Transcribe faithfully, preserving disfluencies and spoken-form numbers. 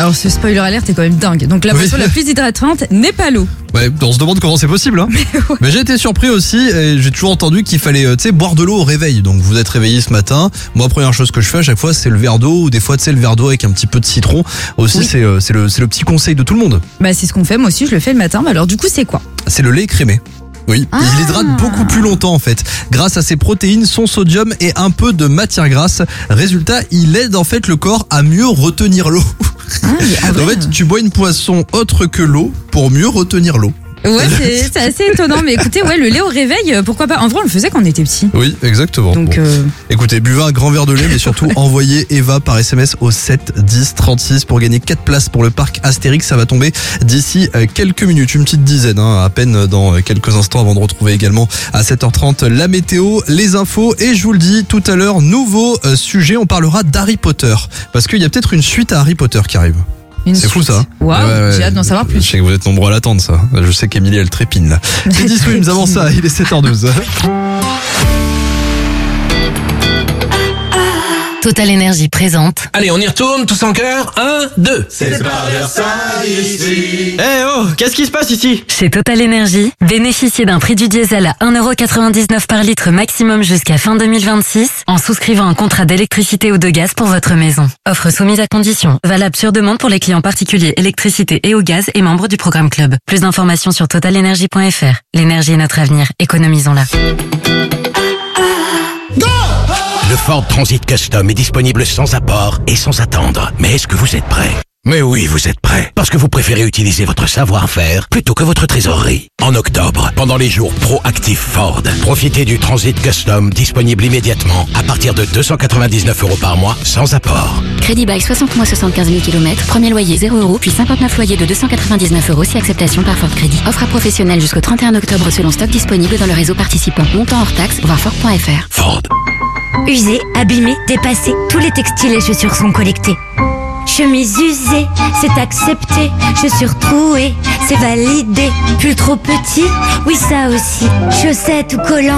Alors ce spoiler alert est quand même dingue. Donc la Oui. boisson la plus hydratante n'est pas l'eau. Ouais, on se demande comment c'est possible. Hein. Mais, ouais. Mais j'ai été surpris aussi et j'ai toujours entendu qu'il fallait euh, tu sais, boire de l'eau au réveil. Donc vous êtes réveillé ce matin. Moi, première chose que je fais à chaque fois, c'est le verre d'eau ou des fois, tu sais, le verre d'eau avec un petit peu de citron. Aussi, Oui. c'est, euh, c'est, le, c'est le petit conseil de tout le monde. Bah c'est ce qu'on fait, moi aussi je le fais le matin. Mais alors du coup c'est quoi? C'est le lait écrémé. Oui, Ah. il hydrate beaucoup plus longtemps en fait. Grâce à ses protéines, son sodium et un peu de matière grasse. Résultat, il aide en fait le corps à mieux retenir l'eau. Ah, mais- ah ouais. En fait, tu bois une boisson autre que l'eau pour mieux retenir l'eau. Ouais, c'est, c'est assez étonnant. Mais écoutez, ouais, le lait au réveil, euh, pourquoi pas? En vrai, on le faisait quand on était petit. Oui, exactement. Donc, Bon. euh, Écoutez, buvez un grand verre de lait, mais surtout envoyez Eva par S M S au sept dix trente-six pour gagner quatre places pour le parc Astérix. Ça va tomber d'ici euh, quelques minutes, une petite dizaine, hein, à peine dans quelques instants avant de retrouver également à sept heures trente la météo, les infos et je vous le dis tout à l'heure, nouveau euh, sujet, on parlera d'Harry Potter parce qu'il y a peut-être une suite à Harry Potter qui arrive. une C'est fou suite. ça. Waouh, Ouais, ouais, j'ai hâte d'en savoir Je plus. sais que vous êtes nombreux à l'attendre ça. Je sais qu'Emilie elle trépine là. C'est dix Swims avant ça, il est sept heures douze. Total Énergie présente Allez, on y retourne, tous en chœur. Un, deux. C'est pas Versailles ici. Eh oh, qu'est-ce qui se passe ici? chez Total Énergie. Bénéficiez d'un prix du diesel à un euro quatre-vingt-dix-neuf par litre maximum jusqu'à fin deux mille vingt-six en souscrivant un contrat d'électricité ou de gaz pour votre maison. Offre soumise à condition. Valable sur demande pour les clients particuliers électricité et au gaz et membres du programme Club. Plus d'informations sur total énergie point f r. L'énergie est notre avenir. Économisons-la. Le Ford Transit Custom est disponible sans apport et sans attendre. Mais est-ce que vous êtes prêt? Mais oui, vous êtes prêt. Parce que vous préférez utiliser votre savoir-faire plutôt que votre trésorerie. En octobre, pendant les jours proactifs Ford, profitez du Transit Custom disponible immédiatement à partir de deux cent quatre-vingt-dix-neuf euros par mois sans apport. Crédit bail soixante mois soixante-quinze mille kilomètres, premier loyer zéro euros, puis cinquante-neuf loyers de deux cent quatre-vingt-dix-neuf euros si acceptation par Ford Crédit. Offre à professionnels jusqu'au trente et un octobre selon stock disponible dans le réseau participant. Montant hors taxe, voir Ford point f r. Ford. Usés, abîmés, dépassés, tous les textiles et chaussures sont collectés. Chemise usée, c'est accepté. Chaussures trouées, c'est validé. Pull trop petit, oui ça aussi. Chaussettes ou collants.